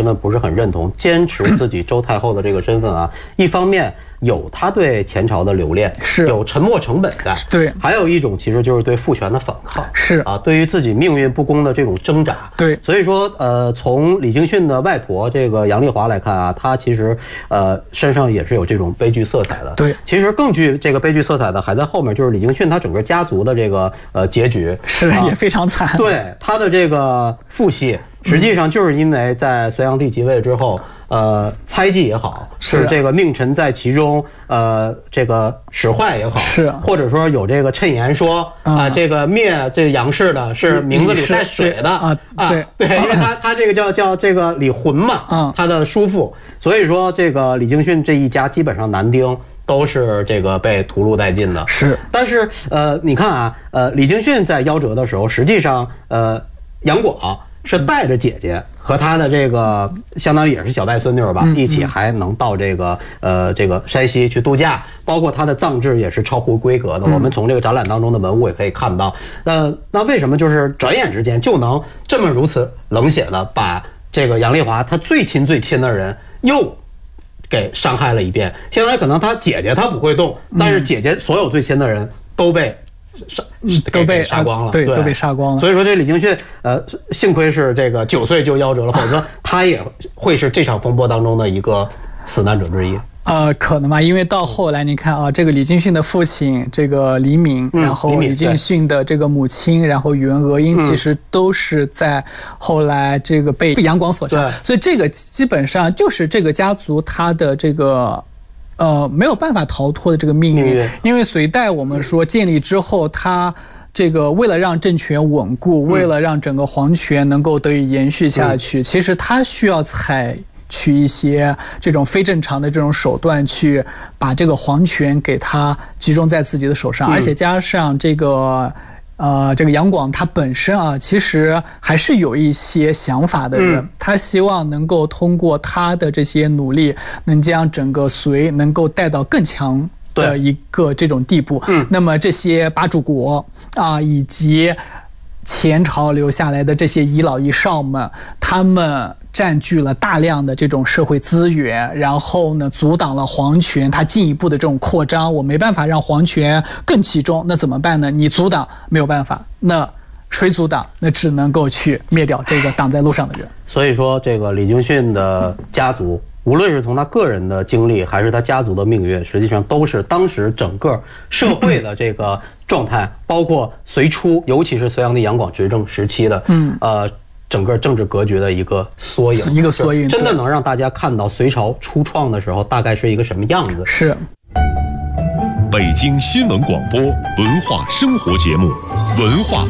身份不是很认同，坚持自己周太后的这个身份啊。一方面有他对前朝的留恋， 是有沉没成本在， 对； 还有一种其实就是对父权的反抗， 是啊，对于自己命运不公的这种挣扎， 对。 所以说，从李京训的外婆这个杨丽华来看啊，她其实身上也是有这种悲剧色彩的。 对， 其实更具这个悲剧色彩的还在后面，就是李京训他整个家族的这个结局是也非常惨。 对他的这个父系，实际上就是因为在隋炀帝即位之后，猜忌也好，是这个佞臣在其中，这个使坏也好， 是或者说有这个谶言说这个灭这个杨氏的是名字里带水的对，因为他这个叫这个李浑嘛，他的叔父，所以说这个李京训这一家基本上男丁都是这个被屠戮殆尽的。 是， 但是你看啊，李京训在夭折的时候，实际上杨广是带着姐姐和他的这个相当于也是小外孙女吧，一起还能到这个山西去度假，包括他的葬制也是超乎规格的。我们从这个展览当中的文物也可以看到。那为什么就是转眼之间就能这么如此冷血的把这个杨丽华他最亲的人又给伤害了一遍？相当于可能他姐姐他不会动，但是姐姐所有最亲的人都被杀光了， 对，都被杀光了。 所以说这李京训，幸亏是这个9岁就夭折了，否则他也会是这场风波当中的一个死难者之一。 可能吧，因为到后来你看啊，这个李京训的父亲这个李敏，然后李京训的这个母亲，然后宇文娥英，其实都是在后来这个被杨广所杀，所以这个基本上就是这个家族他的这个。没有办法逃脱的这个命运，因为隋代我们说建立之后，他这个为了让政权稳固，为了让整个皇权能够得以延续下去，其实他需要采取一些这种非正常的这种手段，去把这个皇权给他集中在自己的手上，而且加上这个杨广他本身啊，其实还是有一些想法的人，他希望能够通过他的这些努力，能将整个隋能够带到更强的一个这种地步。那么这些巴主国啊，以及前朝留下来的这些遗老遗少们，他们占据了大量的这种社会资源，然后呢，阻挡了皇权它进一步的这种扩张。我没办法让皇权更集中，那怎么办呢？你阻挡没有办法，那谁阻挡？那只能够去灭掉这个挡在路上的人。 所以说，这个李京训的家族，无论是从他个人的经历，还是他家族的命运，实际上都是当时整个社会的这个状态，包括隋初，尤其是隋炀帝杨广执政时期的，整个政治格局的一个缩影，真的能让大家看到隋朝初创的时候大概是一个什么样子。 是。 北京新闻广播文化生活节目《文化